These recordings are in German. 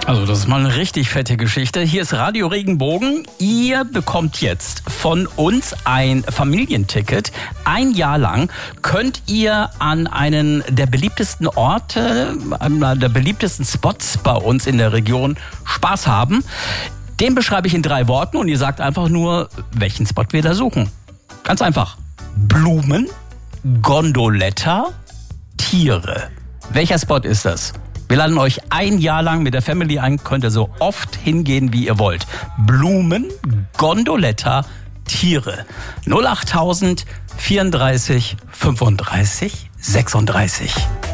Also das ist mal eine richtig fette Geschichte. Hier ist Radio Regenbogen. Ihr bekommt jetzt von uns ein Familienticket. Ein Jahr lang könnt ihr an einen der beliebtesten Orte, einer der beliebtesten Spots bei uns in der Region Spaß haben. Den beschreibe ich in 3 Worten und ihr sagt einfach nur, welchen Spot wir da suchen. Ganz einfach. Blumen, Gondoletta, Tiere. Welcher Spot ist das? Wir laden euch ein Jahr lang mit der Family ein, könnt ihr so oft hingehen, wie ihr wollt. Blumen, Gondoletta, Tiere. 08000 34 35 36.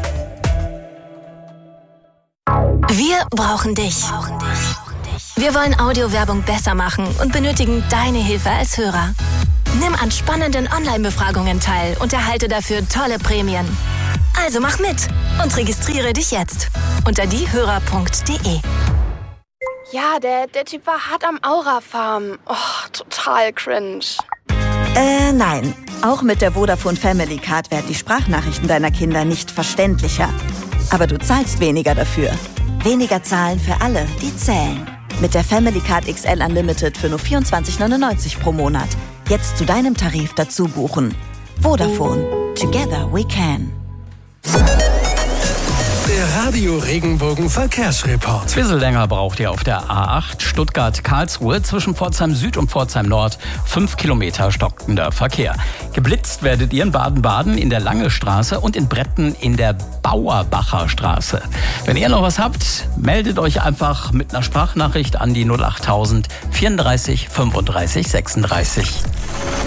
Wir brauchen dich. Wir wollen Audiowerbung besser machen und benötigen deine Hilfe als Hörer. Nimm an spannenden Online-Befragungen teil und erhalte dafür tolle Prämien. Also mach mit und registriere dich jetzt unter diehörer.de. Ja, der Typ war hart am Aura-Farm. Oh, total cringe. Nein. Auch mit der Vodafone Family Card werden die Sprachnachrichten deiner Kinder nicht verständlicher. Aber du zahlst weniger dafür. Weniger zahlen für alle, die zählen. Mit der Family Card XL Unlimited für nur 24,99 pro Monat. Jetzt zu deinem Tarif dazu buchen. Vodafone. Together we can. Der Radio Regenbogen Verkehrsreport. Ein bisschen länger braucht ihr auf der A8 Stuttgart-Karlsruhe zwischen Pforzheim Süd und Pforzheim Nord. 5 Kilometer stockender Verkehr. Geblitzt werdet ihr in Baden-Baden in der Lange Straße und in Bretten in der Bauerbacher Straße. Wenn ihr noch was habt, meldet euch einfach mit einer Sprachnachricht an die 08000 34 35 36.